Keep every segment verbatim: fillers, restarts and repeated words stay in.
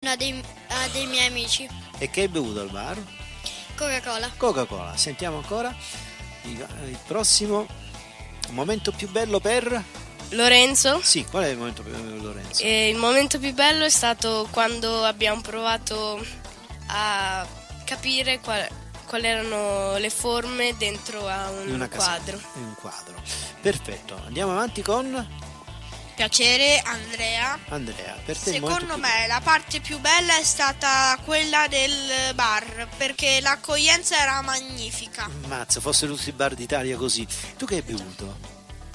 No, dei, ah, dei miei amici. E che hai bevuto al bar? Coca-Cola. Coca-Cola. Sentiamo ancora il, il prossimo momento più bello per... Lorenzo. Sì, qual è il momento più bello, Lorenzo? E il momento più bello è stato quando abbiamo provato a capire qual, quali erano le forme dentro a un In una quadro. casetta, in un quadro. Perfetto. Andiamo avanti con Piacere, Andrea. Andrea. Per te il momento Secondo più me la parte più bella è stata quella del bar, perché l'accoglienza era magnifica. bello. Mazza, fossero tutti i bar d'Italia così. Tu che hai bevuto?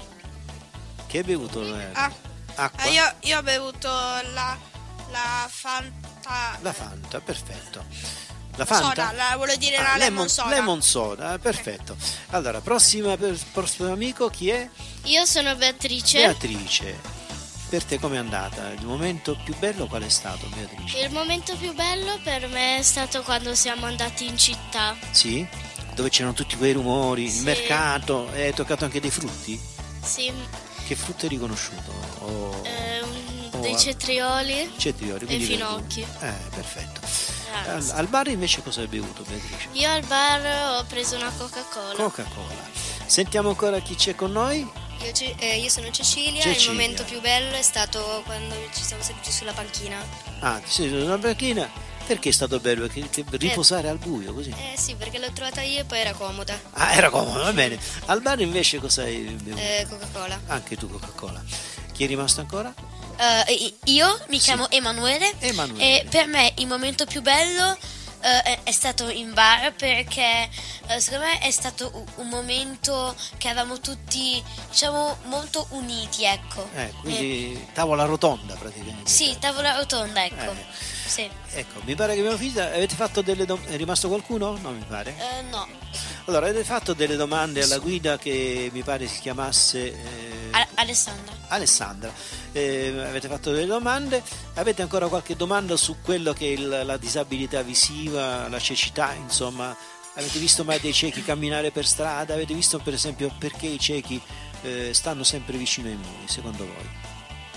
Che hai bevuto? eh? Ah, Acqua? eh, io, io ho bevuto la, la Fanta. La Fanta, perfetto. La Fanta? Soda, la, volevo dire Ah, la lemon soda. Lemon soda, perfetto. Allora, prossima, per, prossimo amico, chi è? Io sono Beatrice. Beatrice. Per te com'è andata? Il momento più bello qual è stato, Beatrice? Il momento più bello per me è stato quando siamo andati in città. Sì? Dove c'erano tutti quei rumori, il Sì. mercato, e hai toccato anche dei frutti? Sì, Che frutto hai riconosciuto? O... eh, un- Oh, dei ah. cetrioli Cetrioli, e quindi finocchi. verdure. Eh, perfetto. Ah, Al, sì. al bar invece cosa hai bevuto, Beatrice? Io al bar ho preso una Coca-Cola. Coca-Cola. Sentiamo ancora chi c'è con noi. Io, Ce- eh, io sono Cecilia, Cecilia. il momento più bello è stato quando ci siamo seduti sulla panchina. Ah, sì, una panchina. Perché è stato bello? Perché, che riposare al buio così. Eh sì, perché l'ho trovata io e poi era comoda. Ah, era comodo, va bene. Al bar invece cosa hai bevuto? Eh, Coca-Cola. Anche tu Coca-Cola. Chi è rimasto ancora? Eh, io mi Sì. chiamo Emanuele Emanuele. e per me il momento più bello eh, è- è stato in bar perché eh, secondo me è stato u- un momento che eravamo tutti, diciamo, molto uniti, ecco. Eh, quindi tavola rotonda praticamente. Sì, tavola rotonda, ecco. Eh. Sì. Ecco, mi pare che mia figlia, avete fatto delle domande, è rimasto qualcuno? No, mi pare. Eh, no. Allora, avete fatto delle domande alla guida che mi pare si chiamasse eh, A- Alessandra. Alessandra. Eh, avete fatto delle domande, avete ancora qualche domanda su quello che è il- la disabilità visiva, la cecità, insomma, avete visto mai dei ciechi camminare per strada? Avete visto per esempio perché i ciechi eh, stanno sempre vicino ai muri, secondo voi?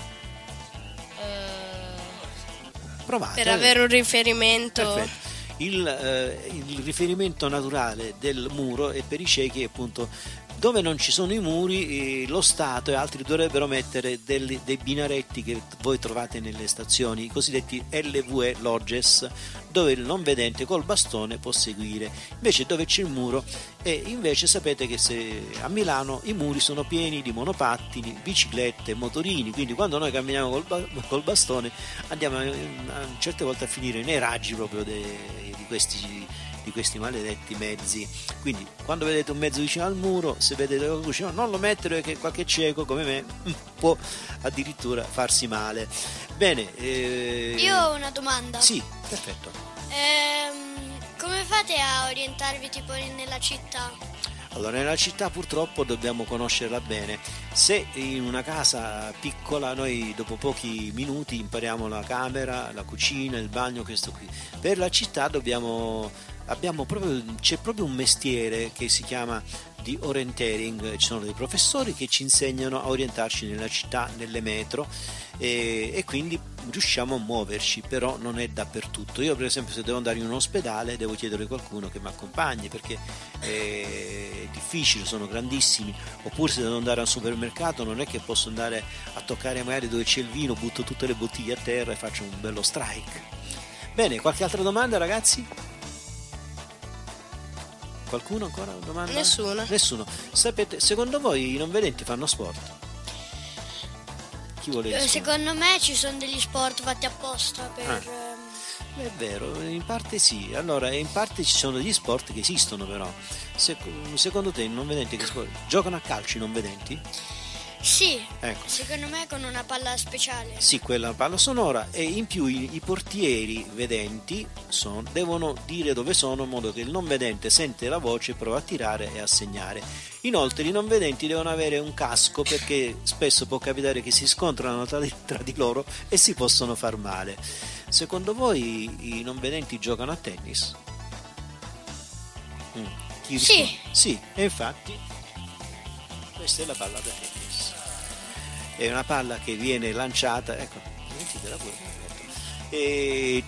Provate. Per avere un riferimento. Perfetto. Il, eh, il riferimento naturale del muro è per i ciechi appunto dove non ci sono i muri, eh, lo Stato e altri dovrebbero mettere delle- dei binaretti che voi trovate nelle stazioni, i cosiddetti L V E Lodges, dove il non vedente col bastone può seguire, invece dove c'è il muro. E invece sapete che se a Milano i muri sono pieni di monopattini, biciclette, motorini, quindi quando noi camminiamo col, ba- col bastone andiamo a, a certe volte a finire nei raggi proprio de- di questi di questi maledetti mezzi. Quindi quando vedete un mezzo vicino al muro, se vedete qualcuno vicino, non lo mettere perché qualche cieco come me può addirittura farsi male. Bene, eh... Io ho una domanda. sì, perfetto. Ehm, come fate a orientarvi tipo nella città? Allora, nella città purtroppo dobbiamo conoscerla bene. Se in una casa piccola noi dopo pochi minuti impariamo la camera, la cucina, il bagno, questo qui. Per la città dobbiamo abbiamo proprio c'è proprio un mestiere che si chiama di orienteering, ci sono dei professori che ci insegnano a orientarci nella città, nelle metro e, e quindi riusciamo a muoverci, però non è dappertutto. Io per esempio se devo andare in un ospedale devo chiedere a qualcuno che mi accompagni perché è difficile, sono grandissimi, oppure se devo andare al supermercato non è che posso andare a toccare magari dove c'è il vino, butto tutte le bottiglie a terra e faccio un bello strike. Bene, qualche altra domanda ragazzi? Qualcuno ancora una domanda? Nessuno. Nessuno. Sapete, secondo voi i non vedenti fanno sport? Chi vuole Eh, rispondere? secondo me ci sono degli sport fatti apposta per... Ah. ehm, È vero, in parte sì. Allora, in parte ci sono degli sport che esistono però. Se- secondo te i non vedenti che sport? Giocano a calcio i non vedenti? Sì, Ecco. secondo me con una palla speciale. Sì, quella palla sonora e in più i, i portieri vedenti son- devono dire dove sono in modo che il non vedente sente la voce, prova a tirare e a segnare. Inoltre i non vedenti devono avere un casco perché spesso può capitare che si scontrano tra di, tra di loro e si possono far male. Secondo voi i, i non vedenti giocano a tennis? Mm. Chi Sì. risponde? Sì, e infatti questa è la palla da tennis. È una palla che viene lanciata, ecco, sentitela pure, e